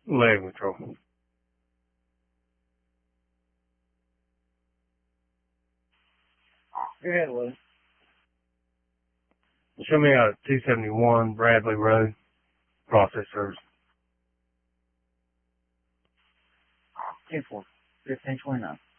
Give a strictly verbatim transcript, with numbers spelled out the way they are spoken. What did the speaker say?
Leg control. Go ahead, Willie. Show me out at two seventy-one Bradley Road, process service. ten four, fifteen twenty-nine.